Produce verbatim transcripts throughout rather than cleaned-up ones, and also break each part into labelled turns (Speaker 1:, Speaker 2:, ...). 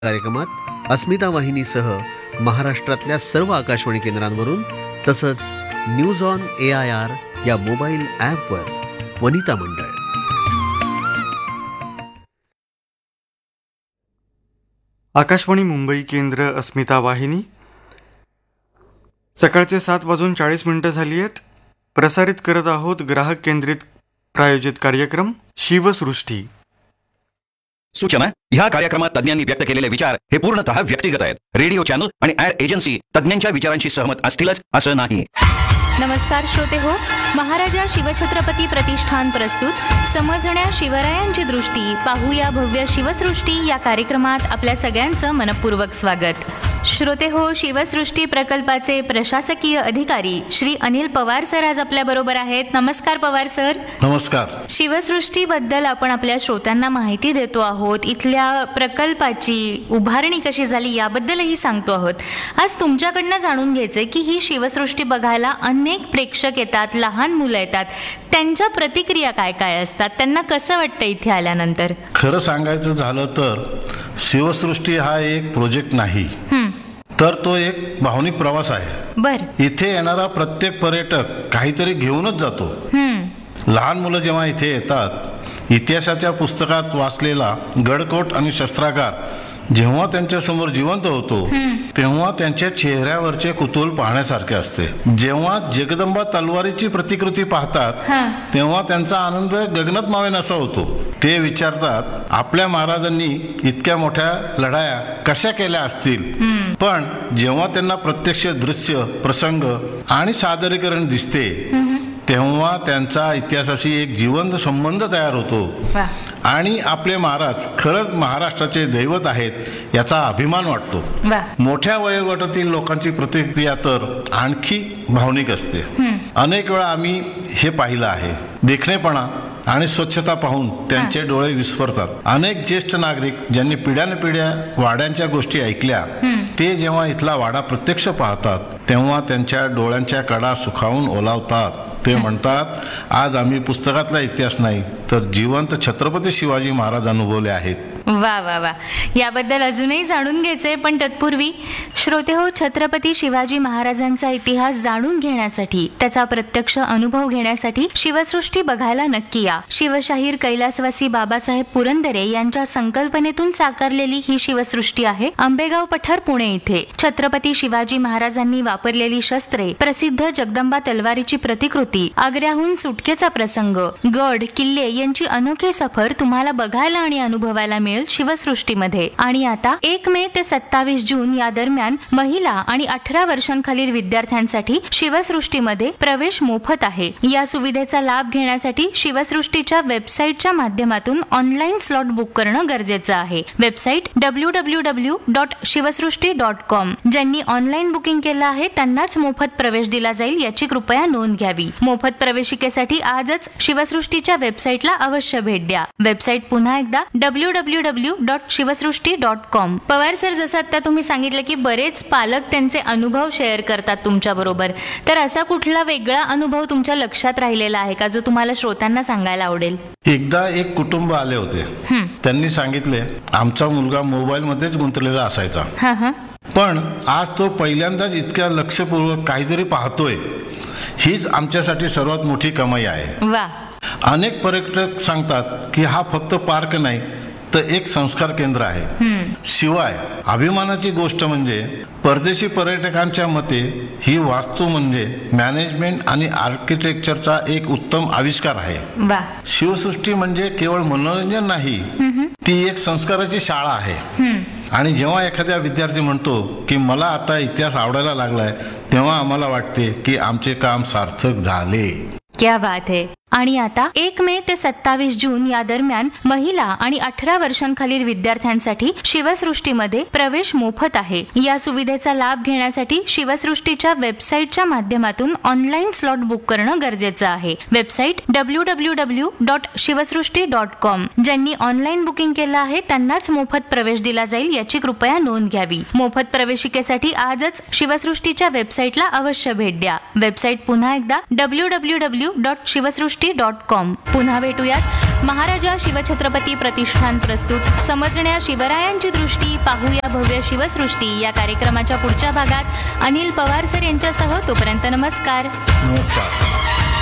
Speaker 1: कार्यक्रमात अस्मिता वाहिनीसह महाराष्ट्रातल्या सर्व आकाशवाणी केंद्रांवरून तसंच news on A I R या मोबाईल ॲपवर वनिता मंडळ.
Speaker 2: आकाशवाणी मुंबई केंद्र, अस्मिता वाहिनी. सकाळचे सात वाजून चाळीस मिनिटं झाली आहेत. प्रसारित करत आहोत ग्राहक केंद्रित प्रायोजित कार्यक्रम शिवसृष्टी.
Speaker 3: सूचना: ह्या कार्यक्रमात तज्ञांनी व्यक्त केलेले विचार हे पूर्णतः व्यक्तिगत आहेत. रेडिओ चॅनल आणि ॲड एजन्सी तज्ञांच्या विचारांशी सहमत असतीलच असं नाही.
Speaker 4: नमस्कार श्रोते हो, महाराजा शिवछत्रपती प्रतिष्ठान प्रस्तुत समजण्या शिवरायांची दृष्टी पाहूया भव्य शिवसृष्टी या कार्यक्रमात आपल्या सगळ्यांचं मनपूर्वक स्वागत. श्रोते हो, शिवसृष्टी प्रकल्पाचे प्रशासकीय अधिकारी श्री अनिल पवार सर आज आपल्या बरोबर आहेत. नमस्कार पवार सर.
Speaker 5: नमस्कार.
Speaker 4: शिवसृष्टी बद्दल आपण आपल्या श्रोत्यांना माहिती देतो आहोत. इथल्या प्रकल्पाची उभारणी कशी झाली याबद्दलही सांगतो आहोत. आज तुमच्याकडनं जाणून घ्यायचंय की ही शिवसृष्टी बघायला अनेक प्रेक्षक येतात, लहान मुलं येतात, त्यांच्या प्रतिक्रिया काय काय असतात, त्यांना कसं वाटतं इथे आल्यानंतर?
Speaker 5: खरं सांगायचं झालं तर शिवसृष्टी हा एक प्रोजेक्ट नाही, तर तो एक भावनिक प्रवास आहे.
Speaker 4: बर.
Speaker 5: इथे येणारा प्रत्येक पर्यटक काहीतरी घेऊनच जातो. लहान मुलं जेव्हा इथे येतात, इतिहासाच्या पुस्तकात वाचलेला गडकोट आणि शस्त्रागार जेव्हा त्यांच्या समोर जिवंत होतो तेव्हा त्यांच्या चेहऱ्यावरचे कुतूहल पाहण्यासारखे असते. जेव्हा जगदंबा तलवारीची प्रतिकृती पाहतात तेव्हा त्यांचा आनंद गगनात मावेनासा होतो. ते विचारतात, आपल्या महाराजांनी इतक्या मोठ्या लढाया कशा केल्या असतील. पण जेव्हा त्यांना प्रत्यक्ष दृश्य, प्रसंग आणि सादरीकरण दिसते तेव्हा त्यांचा इतिहासाशी एक जिवंत संबंध तयार होतो आणि आपले महाराज खरंच महाराष्ट्राचे दैवत आहेत याचा अभिमान वाटतो. मोठ्या वयोगटातील लोकांची प्रतिक्रिया तर आणखी भावनिक असते. अनेक वेळा आम्ही हे पाहिलं आहे. देखणेपणा आणि स्वच्छता पाहून त्यांचे डोळे विस्फरतात. अनेक ज्येष्ठ नागरिक ज्यांनी पिढ्यानपिढ्या वाड्यांच्या गोष्टी ऐकल्या, ते जेव्हा इथला वाडा प्रत्यक्ष पाहतात तेव्हा त्यांच्या डोळ्यांच्या कडा सुखावून ओलावतात. ते म्हणतात, आज आम्ही पुस्तकातला इतिहास नाही तर जिवंत छत्रपती शिवाजी महाराज अनुभवले आहेत.
Speaker 4: वा वा वा, याबद्दल अजूनही जाणून घ्यायचंय, पण तत्पूर्वी श्रोते हो, छत्रपती शिवाजी महाराजांचा इतिहास जाणून घेण्यासाठी, त्याचा प्रत्यक्ष अनुभव घेण्यासाठी शिवसृष्टी बघायला नक्की या. शिवशाहीर कैलासवासी बाबासाहेब पुरंदरे यांच्या संकल्पनेतून साकारलेली ही शिवसृष्टी आहे आंबेगाव पठार, पुणे इथे. छत्रपती शिवाजी महाराजांनी वापरलेली शस्त्रे, प्रसिद्ध जगदंबा तलवारीची प्रतिकृती, आग्र्याहून सुटकेचा प्रसंग, गड किल्ले यांची अनोखी सफर तुम्हाला बघायला आणि अनुभवायला मिळेल शिवसृष्टीमध्ये. आणि आता एक मे ते सत्तावीस जून या दरम्यान महिला आणि अठरा वर्षांखालील विद्यार्थ्यांसाठी शिवसृष्टीमध्ये प्रवेश मोफत आहे. या सुविधेचा लाभ घेण्यासाठी शिवसृष्टीच्या वेबसाईटच्या माध्यमातून ऑनलाईन स्लॉट बुक करणं गरजेचं आहे. Website W W W dot Shivsrushti dot com. ज्यांनी ऑनलाईन बुकिंग केलं आहे त्यांनाच मोफत प्रवेश दिला जाईल याची कृपया नोंद घ्यावी. मोफत प्रवेशिकेसाठी आजच शिवसृष्टीच्या वेबसाईटला अवश्य भेट द्या. वेबसाईट पुन्हा एकदा W W W dot Shivsrushti dot com. Pawar sir, जसं आता तुम्ही सांगितलं की बरेच पालक त्यांचे अनुभव शेअर करतात तुमच्या बरोबर, तर असा कुठला वेगळा अनुभव तुमच्या लक्षात राहिलेला आहे का जो तुम्हाला श्रोत्यांना सांगायला आवडेल?
Speaker 5: एकदा एक कुटुंब आले होते. त्यांनी सांगितले, आमचा मुलगा मोबाईल मध्येच गुंतलेला असायचा, पण आज तो पहिल्यांदाच इतक्या लक्षपूर्वक काहीतरी पाहतोय. हीच आमच्यासाठी सर्वात मोठी कमाई आहे.
Speaker 4: वा.
Speaker 5: अनेक पर्यटक सांगतात की हा फक्त पार्क नाही तर एक संस्कार केंद्र आहे. शिवाय अभिमानाची गोष्ट म्हणजे परदेशी पर्यटकांच्या मते ही वास्तू म्हणजे मॅनेजमेंट आणि आर्किटेक्चरचा एक उत्तम आविष्कार आहे. शिवसृष्टी म्हणजे केवळ मनोरंजन नाही, ती एक संस्काराची शाळा आहे. आणि जेव्हा एखाद्या विद्यार्थी म्हणतो की मला आता इतिहास आवडायला लागलाय, तेव्हा आम्हाला वाटते की आमचे काम सार्थक झाले.
Speaker 4: क्या बात है. आणि आता एक मे ते सत्तावीस जून या दरम्यान महिला आणि अठरा वर्षांखालील विद्यार्थ्यांसाठी शिवसृष्टीमध्ये प्रवेश मोफत आहे. या सुविधेचा लाभ घेण्यासाठी शिवसृष्टीच्या वेबसाईटच्या माध्यमातून ऑनलाईन स्लॉट बुक करणं गरजेचं आहे. Website W W W dot Shivsrushti dot com. ज्यांनी ऑनलाईन बुकिंग केलं आहे त्यांनाच मोफत प्रवेश दिला जाईल याची कृपया नोंद घ्यावी. मोफत प्रवेशिकेसाठी आजच शिवसृष्टीच्या वेबसाईटला अवश्य भेट द्या. वेबसाईट पुन्हा एकदा W W W dot Shivsrushti Shivsrushti dot com. पुन्हा भेटूयात. महाराजा शिवछत्रपती प्रतिष्ठान प्रस्तुत समजण्या शिवरायांची दृष्टी, पाहूया भव्य शिवसृष्टी या कार्यक्रमाच्या पुढच्या भागात अनिल पवार सर यांच्यासह. तोपर्यंत नमस्कार.
Speaker 5: नमस्कार.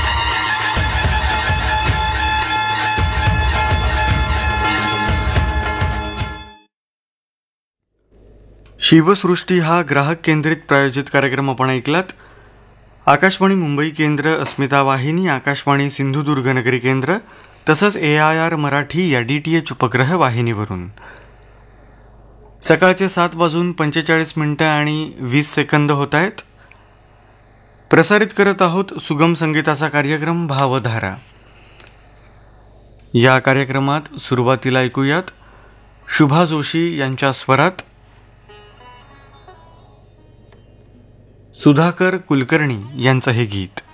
Speaker 2: शिवसृष्टी हा ग्राहक केंद्रित प्रायोजित कार्यक्रम आपण ऐकलात. आकाशवाणी मुंबई केंद्र, अस्मिता वाहिनी, आकाशवाणी सिंधुदुर्ग नगरी केंद्र तसंच ए आय आर मराठी या डी टी एच उपग्रह वाहिनीवरून. सकाळचे सात वाजून पंचेचाळीस मिनटं आणि वीस सेकंद होत आहेत. प्रसारित करत आहोत सुगम संगीताचा कार्यक्रम भावधारा. या कार्यक्रमात सुरुवातीला ऐकूयात शुभा जोशी यांच्या स्वरात सुधाकर कुलकर्णी यांचं हे गीत.